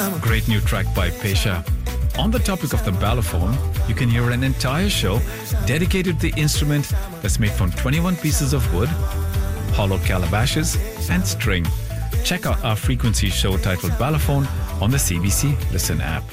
Great new track by Pesha. On the topic of the balafon, you can hear an entire show dedicated to the instrument that's made from 21 pieces of wood, hollow calabashes, and string. Check out our frequency show titled Balafon on the CBC Listen app.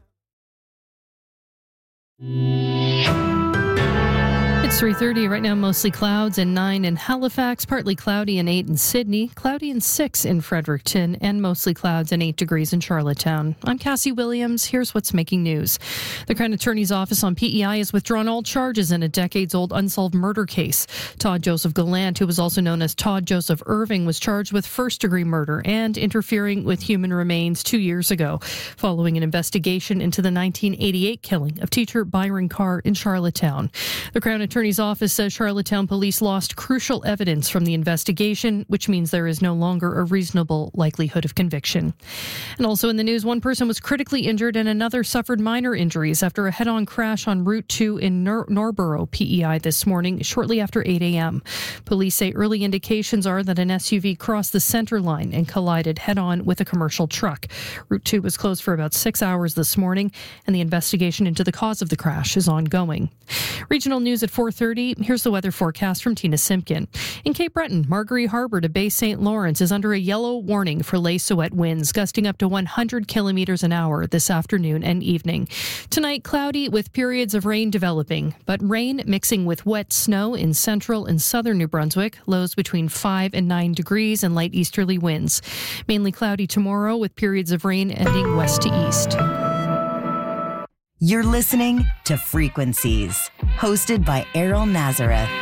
It's 3:30 right now, mostly clouds and 9 in Halifax, partly cloudy and 8 in Sydney, cloudy and 6 in Fredericton, and mostly clouds and 8 degrees in Charlottetown. I'm Cassie Williams. Here's what's making news. The Crown Attorney's Office on PEI has withdrawn all charges in a decades-old unsolved murder case. Todd Joseph Gallant, who was also known as Todd Joseph Irving, was charged with first-degree murder and interfering with human remains 2 years ago, following an investigation into the 1988 killing of teacher Byron Carr in Charlottetown. The Crown Attorney's Office says Charlottetown police lost crucial evidence from the investigation, which means there is no longer a reasonable likelihood of conviction. And also in the news, one person was critically injured and another suffered minor injuries after a head-on crash on Route 2 in Norborough, PEI, this morning, shortly after 8 a.m. Police say early indications are that an SUV crossed the center line and collided head-on with a commercial truck. Route 2 was closed for about 6 hours this morning, and the investigation into the cause of the crash is ongoing. Regional news at 4:30. Here's the weather forecast from Tina Simpkin. In Cape Breton, Margaree Harbour to Bay St. Lawrence is under a yellow warning for lace wet winds, gusting up to 100 kilometres an hour this afternoon and evening. Tonight, cloudy with periods of rain developing, but rain mixing with wet snow in central and southern New Brunswick, lows between 5 and 9 degrees and light easterly winds. Mainly cloudy tomorrow with periods of rain ending west to east. You're listening to Frequencies, hosted by Errol Nazareth.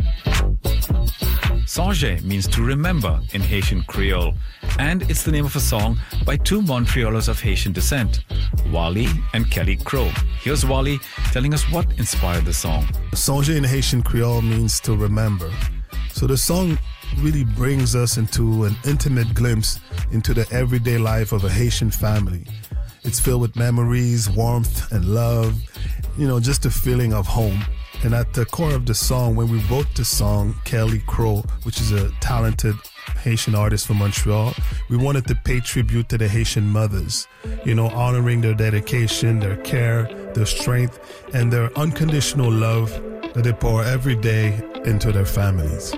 Songe means to remember in Haitian Creole, and it's the name of a song by two Montrealers of Haitian descent, Wally and Kelly Crow. Here's Wally telling us what inspired the song. Songe in Haitian Creole means to remember. So the song really brings us into an intimate glimpse into the everyday life of a Haitian family. It's filled with memories, warmth, and love, just a feeling of home. And at the core of the song, when we wrote the song, Kelly Crow, which is a talented Haitian artist from Montreal, we wanted to pay tribute to the Haitian mothers, honoring their dedication, their care, their strength, and their unconditional love that they pour every day into their families.